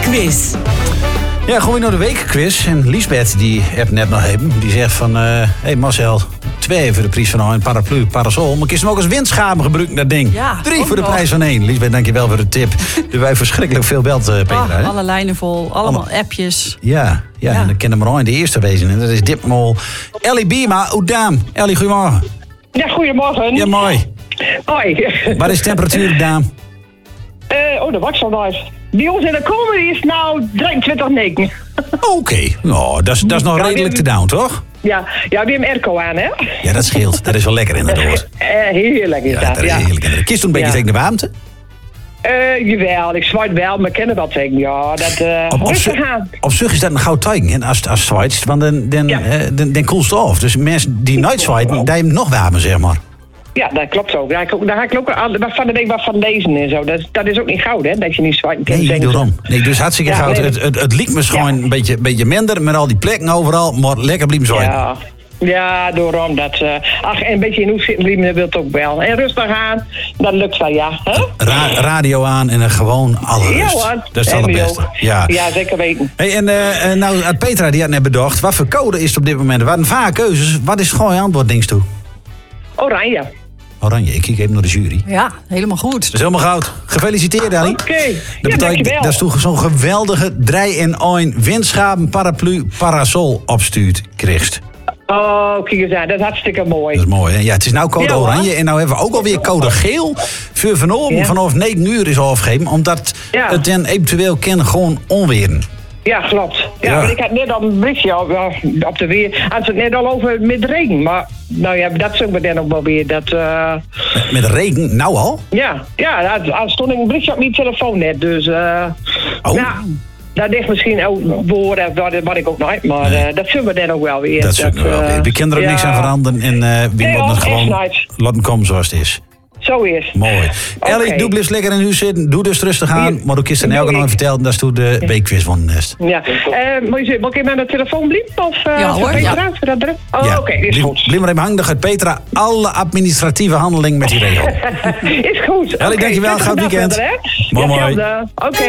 weekquiz. Ja, gewoon naar de weekquiz. En Liesbeth, die hebt net nog even. Die zegt van, hey Marcel, 2 voor de prijs van een paraplu, parasol. Maar ik hem ook als windschamen gebruiken, dat ding. Ja, 3 voor de prijs van 1. Liesbeth, dankjewel voor de tip. Dus wij verschrikkelijk veel belt, Petra. Hè? Alle lijnen vol, allemaal appjes. Ja, en dan kennen we maar in de eerste wezen. En dat is ditmaal Ellie Bierma, Oudam. Ellie, goedemorgen. Ja, goedemorgen. Ja, mooi. Hoi. Wat is de temperatuur, Daan? De wachtzaamheid. Bij ons in de kamer is nou 23,9. Oké, nou, dat is nog redelijk te down, toch? Ja, we hebben airco aan, hè? Ja, dat scheelt. Dat is wel lekker inderdaad. Heerlijk is Ja, dat, dat is heerlijk. Kiest toen een beetje tegen de warmte? Jawel, ik zwaait wel, maar kennen dat tegen. Ja, dat rustig aan. Op zich is dat een goud teken als zwaait, want dan koelt het af. Dus mensen die nooit zwaaien, die hebben nog warmer, zeg maar. Ja, dat klopt ook. Daar ga ik ook wat van lezen en zo. Dat is ook niet goud, hè? Dat je niet zwaait. Nee, daarom. Nee, dus hartstikke goud. Nee. Het liep me gewoon een beetje minder met al die plekken overal, maar lekker blijven zwaaien. Ja, daarom dat. En een beetje in hoef zitten blijven, dat wil het ook wel. En rustig aan, dat lukt wel, ja. Huh? Radio aan en dan gewoon alle rust. Ja, hoor. Dat is het allerbeste. Ja, zeker weten. Hey, en nou, Petra die had net bedacht, wat voor code is het op dit moment? Er waren vaak keuzes. Wat is gewoon je antwoord, denk je toe? Oranje. Oranje, ik kijk even naar de jury. Ja, helemaal goed. Dat is helemaal goud. Gefeliciteerd, Ellie. Oké. Dat betekent dat is toch zo'n geweldige 3-in-1 windschapen, paraplu, parasol opstuurt krijgst. Oh, kijk eens aan. Dat is hartstikke mooi. Dat is mooi, hè? Ja, het is nou code oranje en nou hebben we ook alweer code geel. Voor vanavond vanaf 9 uur is afgegeven, omdat het dan eventueel kan gewoon onweren. Ja, klopt. Ja, want ik had net al een berichtje op de weer. Had het net al over met regen. Maar nou ja, dat zoeken we dan ook wel weer. Dat, met regen? Nou al? Ja, daar stond een berichtje op mijn telefoon net. Dus daar ligt misschien ook woorden wat ik ook nog heb. Maar dat zullen we dan ook wel weer. Dat zullen we wel weer. We kunnen er ook niks aan veranderen. En we moeten het gewoon laten komen zoals het is. Zo is. Mooi. Ellie, doe blijf lekker in huis zitten. Doe dus rustig aan. Maar ook is er elke nog verteld. Dat is toen de weekquiz van Nest. Ja. Moet je even naar de telefoon blijven? Of hoor. Petra? Ja. Oké, is goed. Blijf maar even hangen. Dan gaat Petra alle administratieve handelingen met die regel. Is goed. Ellie, dankjewel. Gaat weekend. Mooi. Oké.